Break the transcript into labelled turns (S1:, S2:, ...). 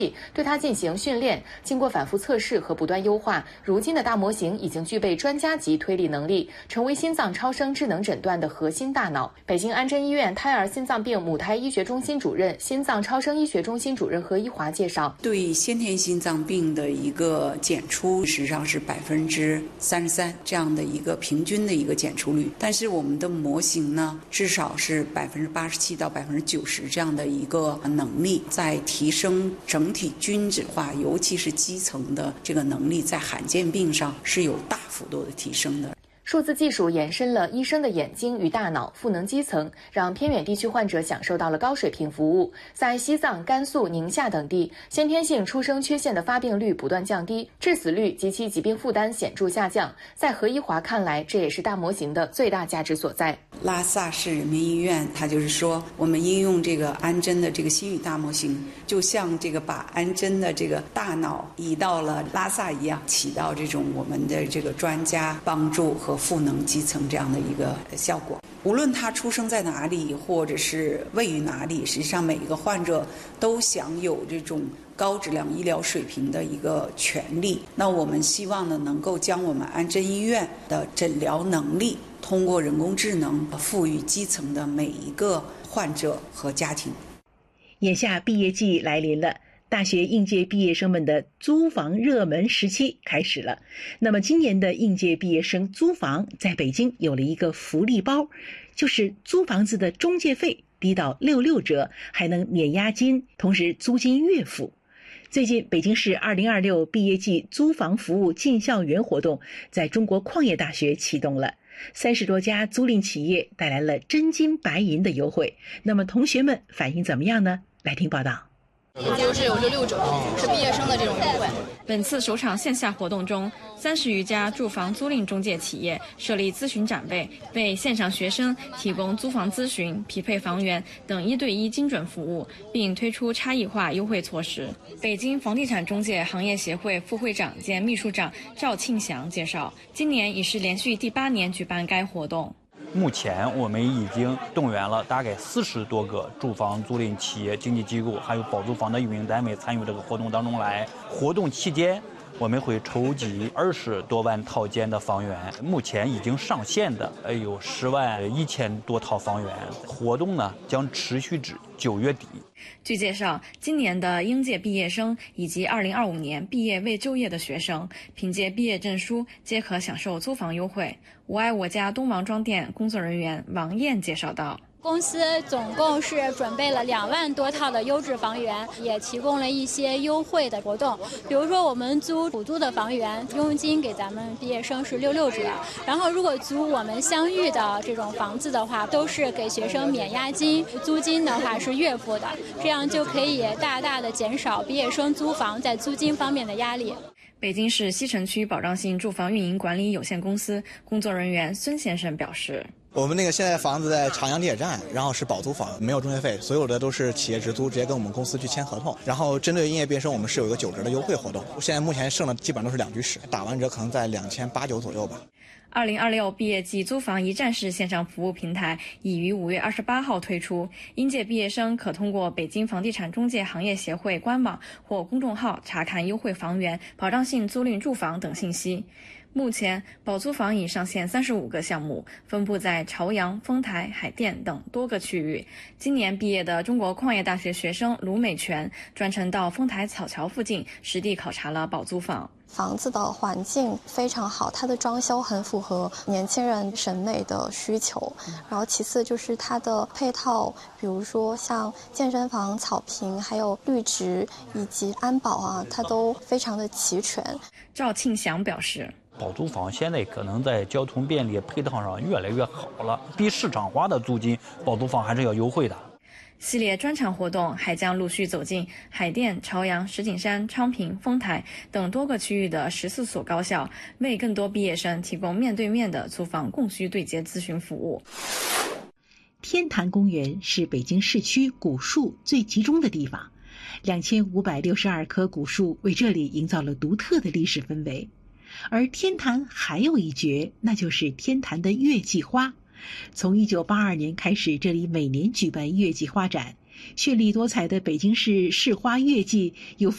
S1: 对它进行训练，经过反复测试和不断优化，如今的大模型已经具备专家级推理能力，成为心脏超声智能诊断的核心大脑。北京安贞医院胎儿心脏病母胎医学中心主任、心脏超声医学中心主任何一华介绍，
S2: 对先天心脏病的一个检出实际上是33%这样的一个平均的一个检出率，但是我们的模型呢，至少是87%到90%这样的一个能力，在提升整体均质化，尤其是基层的这个能力，在罕见病上是有大幅度的提升的。
S1: 数字技术延伸了医生的眼睛与大脑赋能基层，让偏远地区患者享受到了高水平服务。在西藏、甘肃、宁夏等地，先天性出生缺陷的发病率不断降低，致死率及其疾病负担显著下降。在何一华看来，这也是大模型的最大价值所在。
S2: 拉萨市人民医院，它就是说，我们应用这个安贞的这个心语大模型，就像这个把安贞的这个大脑移到了拉萨一样，起到这种我们的这个专家帮助和赋能基层这样的一个效果。无论他出生在哪里，或者是位于哪里，实际上每一个患者都享有这种高质量医疗水平的一个权利。那我们希望呢，能够将我们安贞医院的诊疗能力，通过人工智能赋予基层的每一个患者和家庭。
S3: 眼下毕业季来临了，大学应届毕业生们的租房热门时期开始了。那么今年的应届毕业生租房在北京有了一个福利包，就是租房子的中介费低到66折，还能免押金，同时租金月付。最近北京市2026毕业季租房服务进校园活动在中国矿业大学启动了，30多家租赁企业带来了真金白银的优惠。那么同学们反应怎么样呢？来听报道。
S4: 也就是有66折，是毕业生的这种优惠。
S5: 本次首场线下活动中，30余家住房租赁中介企业设立咨询展位，为线上学生提供租房咨询、匹配房源等1对1精准服务，并推出差异化优惠措施。北京房地产中介行业协会副会长兼秘书长赵庆祥介绍，今年已是连续第8年举办该活动。
S6: 目前我们已经动员了大概40多个住房租赁企业、经纪机构，还有保租房的运营单位参与这个活动当中来。活动期间，我们会筹集20多万套间的房源，目前已经上线的有10万1000多套房源。活动呢将持续至9月底。
S5: 据介绍，今年的应届毕业生以及2025年毕业未就业的学生，凭借毕业证书皆可享受租房优惠。我爱我家东王庄店工作人员王艳介绍道，
S7: 公司总共是准备了2万多套的优质房源，也提供了一些优惠的活动。比如说我们租普租的房源，佣金给咱们毕业生是66折，然后如果租我们相遇的这种房子的话，都是给学生免押金，租金的话是月付的，这样就可以大大的减少毕业生租房在租金方面的压力。
S5: 北京市西城区保障性住房运营管理有限公司工作人员孙先生表示，
S8: 我们现在房子在长阳地铁站，然后是保租房，没有中介费，所有的都是企业直租，直接跟我们公司去签合同。然后针对应届毕业生，我们是有一个9折的优惠活动。现在目前剩的基本上都是2居室，打完折可能在2800-2900左右吧。
S5: 2026毕业季租房一站式线上服务平台已于5月28号推出，应届毕业生可通过北京房地产中介行业协会官网或公众号查看优惠房源、保障性租赁住房等信息。目前保租房已上线35个项目，分布在朝阳、丰台、海淀等多个区域。今年毕业的中国矿业大学学生卢美全专程到丰台草桥附近实地考察了保租房。
S9: 房子的环境非常好，它的装修很符合年轻人审美的需求。然后其次就是它的配套，比如说像健身房、草坪，还有绿植以及安保啊，它都非常的齐全。
S5: 赵庆祥表示，
S6: 保租房现在可能在交通便利配套上越来越好了，比市场化的租金保租房还是要优惠的。
S5: 系列专场活动还将陆续走进海淀、朝阳、石景山、昌平、丰台等多个区域的14所高校，为更多毕业生提供面对面的租房供需对接咨询服务。
S3: 天坛公园是北京市区古树最集中的地方，2562棵古树为这里营造了独特的历史氛围。而天坛还有一绝，那就是天坛的月季花。从1982年开始，这里每年举办月季花展，绚丽多彩的北京市市花月季有